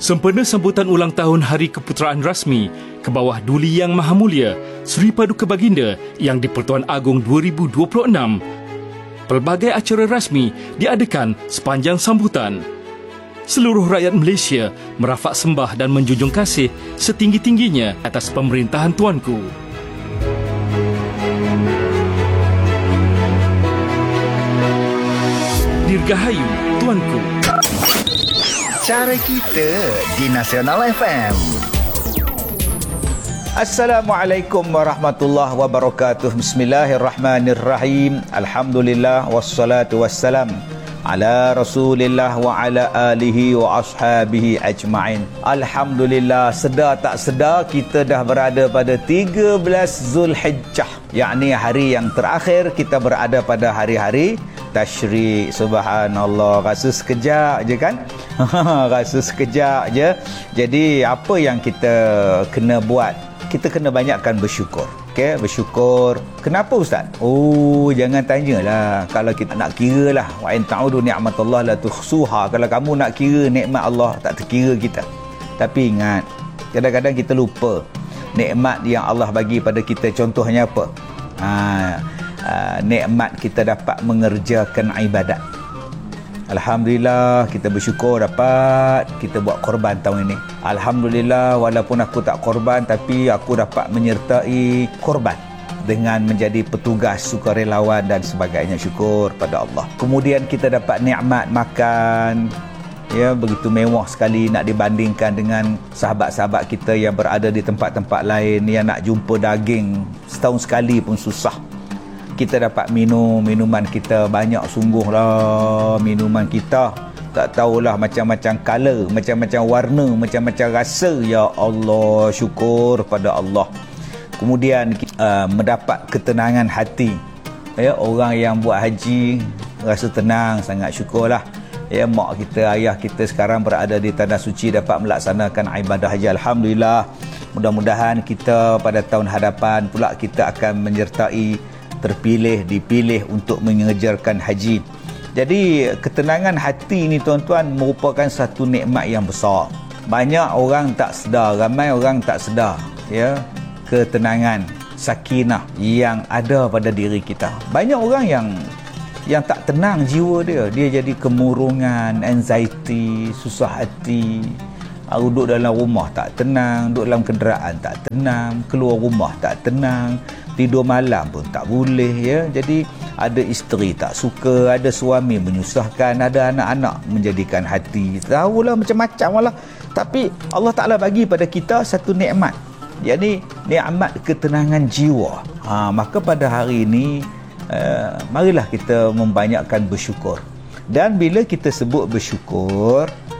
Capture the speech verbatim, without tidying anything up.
Sempena sambutan ulang tahun Hari Keputeraan Rasmi ke bawah Duli Yang Maha Mulia Seri Paduka Baginda Yang di-Pertuan Agong dua ribu dua puluh enam, pelbagai acara rasmi diadakan sepanjang sambutan. Seluruh rakyat Malaysia merafak sembah dan menjunjung kasih setinggi-tingginya atas pemerintahan Tuanku. Dirgahayu Tuanku. Cara kita di Nasional F M. Assalamualaikum warahmatullahi wabarakatuh. Bismillahirrahmanirrahim. Alhamdulillah wassalatu wassalam ala Rasulillah wa ala alihi wa ashabihi ajma'in. Alhamdulillah, sedar tak sedar kita dah berada pada tiga belas Zulhijjah, yakni hari yang terakhir kita berada pada hari-hari Tasyrik. Subhanallah, rasa sekejap je kan? Rasa sekejap je. Jadi apa yang kita kena buat? Kita kena banyakkan bersyukur. Okey, bersyukur. Kenapa Ustaz? Oh, jangan tanyalah. Kalau kita nak kira lah, wa in ta'udu ni'matallah la tuhsuha. Kalau kamu nak kira nikmat Allah, tak terkira kita. Tapi ingat, kadang-kadang kita lupa nikmat yang Allah bagi pada kita. Contohnya apa? Ha, uh, nikmat kita dapat mengerjakan ibadat. Alhamdulillah, kita bersyukur dapat kita buat korban tahun ini. Alhamdulillah, walaupun aku tak korban, tapi aku dapat menyertai korban dengan menjadi petugas sukarelawan dan sebagainya. Syukur pada Allah. Kemudian kita dapat nikmat makan, ya, begitu mewah sekali nak dibandingkan dengan sahabat-sahabat kita yang berada di tempat-tempat lain yang nak jumpa daging setahun sekali pun susah. Kita dapat minum, minuman kita banyak sungguh lah. Minuman kita tak tahulah macam-macam color, macam-macam warna, macam-macam rasa. Ya Allah, syukur pada Allah. Kemudian uh, mendapat ketenangan hati. Ya, orang yang buat haji rasa tenang, sangat syukurlah. Ya, mak kita, ayah kita sekarang berada di tanah suci, dapat melaksanakan ibadah haji. Alhamdulillah. Mudah-mudahan kita pada tahun hadapan pula kita akan menyertai, terpilih, dipilih untuk mengerjakan haji. Jadi ketenangan hati ini tuan-tuan merupakan satu nikmat yang besar. Banyak orang tak sedar, ramai orang tak sedar, ya, ketenangan, sakinah yang ada pada diri kita. Banyak orang yang yang tak tenang jiwa dia, dia jadi kemurungan, anxiety, susah hati. Duduk dalam rumah tak tenang, duduk dalam kenderaan tak tenang, keluar rumah tak tenang, tidur malam pun tak boleh, ya. Jadi ada isteri tak suka, ada suami menyusahkan, ada anak-anak menjadikan hati, tahulah macam-macam lah. Tapi Allah Ta'ala bagi pada kita satu nikmat, jadi nikmat ketenangan jiwa. Ha, maka pada hari ini uh, marilah kita membanyakkan bersyukur. Dan bila kita sebut bersyukur,